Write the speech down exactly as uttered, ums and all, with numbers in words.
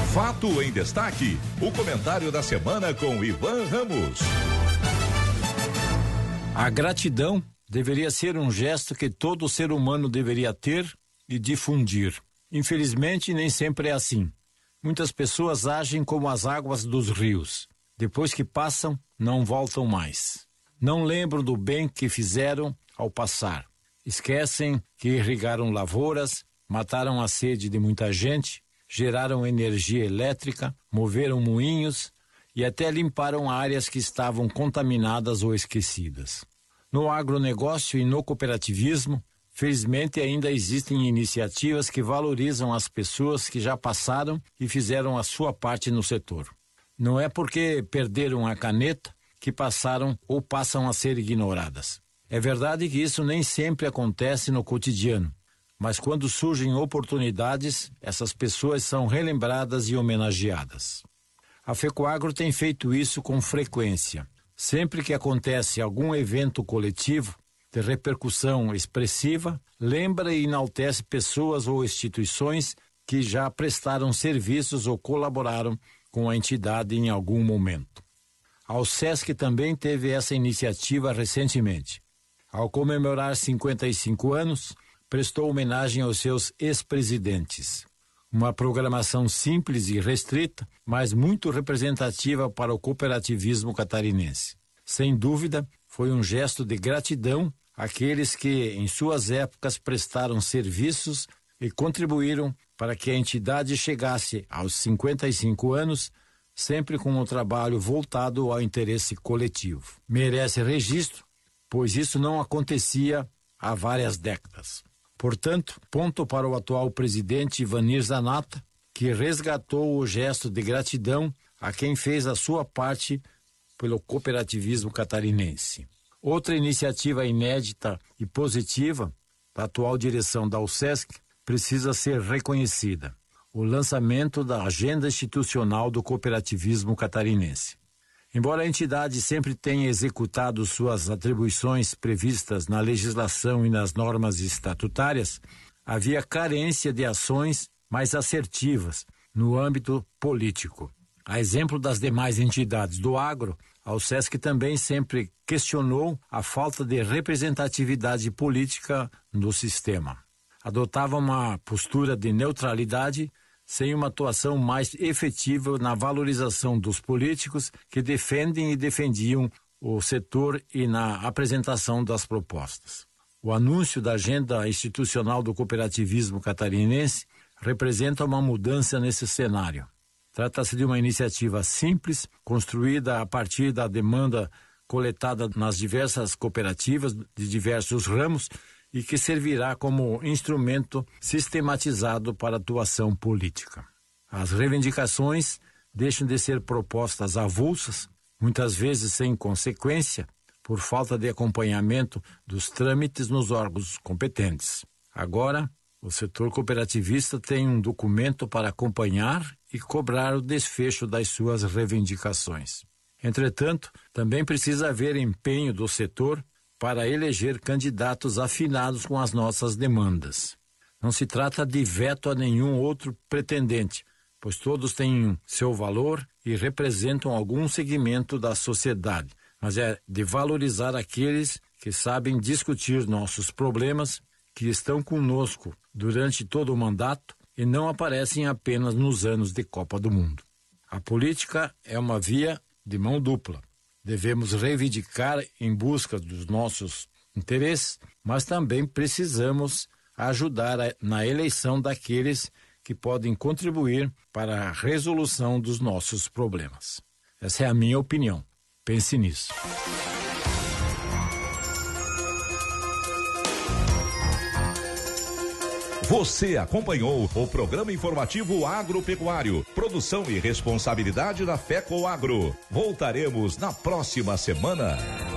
Fato em Destaque, o comentário da semana com Ivan Ramos. A gratidão deveria ser um gesto que todo ser humano deveria ter e difundir. Infelizmente, nem sempre é assim. Muitas pessoas agem como as águas dos rios. Depois que passam, não voltam mais. Não lembram do bem que fizeram ao passar. Esquecem que irrigaram lavouras, mataram a sede de muita gente, geraram energia elétrica, moveram moinhos e até limparam áreas que estavam contaminadas ou esquecidas. No agronegócio e no cooperativismo, felizmente ainda existem iniciativas que valorizam as pessoas que já passaram e fizeram a sua parte no setor. Não é porque perderam a caneta que passaram ou passam a ser ignoradas. É verdade que isso nem sempre acontece no cotidiano, mas quando surgem oportunidades, essas pessoas são relembradas e homenageadas. A FECOAGRO tem feito isso com frequência. Sempre que acontece algum evento coletivo de repercussão expressiva, lembra e enaltece pessoas ou instituições que já prestaram serviços ou colaboraram com a entidade em algum momento. A UCESC também teve essa iniciativa recentemente. Ao comemorar cinquenta e cinco anos, prestou homenagem aos seus ex-presidentes. Uma programação simples e restrita, mas muito representativa para o cooperativismo catarinense. Sem dúvida, foi um gesto de gratidão àqueles que, em suas épocas, prestaram serviços e contribuíram para que a entidade chegasse aos cinquenta e cinco anos, sempre com um trabalho voltado ao interesse coletivo. Merece registro, pois isso não acontecia há várias décadas. Portanto, ponto para o atual presidente Ivanir Zanata, que resgatou o gesto de gratidão a quem fez a sua parte pelo cooperativismo catarinense. Outra iniciativa inédita e positiva da atual direção da UCESC precisa ser reconhecida: o lançamento da Agenda Institucional do Cooperativismo Catarinense. Embora a entidade sempre tenha executado suas atribuições previstas na legislação e nas normas estatutárias, havia carência de ações mais assertivas no âmbito político. A exemplo das demais entidades do agro, a UCESC também sempre questionou a falta de representatividade política no sistema. Adotava uma postura de neutralidade, sem uma atuação mais efetiva na valorização dos políticos que defendem e defendiam o setor e na apresentação das propostas. O anúncio da Agenda Institucional do Cooperativismo Catarinense representa uma mudança nesse cenário. Trata-se de uma iniciativa simples, construída a partir da demanda coletada nas diversas cooperativas de diversos ramos e que servirá como instrumento sistematizado para atuação política. As reivindicações deixam de ser propostas avulsas, muitas vezes sem consequência, por falta de acompanhamento dos trâmites nos órgãos competentes. Agora, o setor cooperativista tem um documento para acompanhar e cobrar o desfecho das suas reivindicações. Entretanto, também precisa haver empenho do setor para eleger candidatos afinados com as nossas demandas. Não se trata de veto a nenhum outro pretendente, pois todos têm seu valor e representam algum segmento da sociedade, mas é de valorizar aqueles que sabem discutir nossos problemas, que estão conosco durante todo o mandato e não aparecem apenas nos anos de Copa do Mundo. A política é uma via de mão dupla. Devemos reivindicar em busca dos nossos interesses, mas também precisamos ajudar a, na eleição daqueles que podem contribuir para a resolução dos nossos problemas. Essa é a minha opinião. Pense nisso. Você acompanhou o programa informativo agropecuário, produção e responsabilidade da FECOAGRO. Voltaremos na próxima semana.